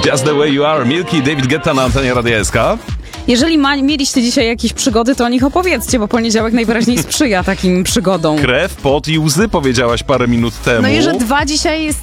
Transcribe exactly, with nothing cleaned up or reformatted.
Just the way you are, Milky, David Guetta na antenie Radia S K. Jeżeli ma, mieliście dzisiaj jakieś przygody, to o nich opowiedzcie, bo poniedziałek najwyraźniej sprzyja takim przygodom. Krew, pot i łzy powiedziałaś parę minut temu. No i że dwa dzisiaj jest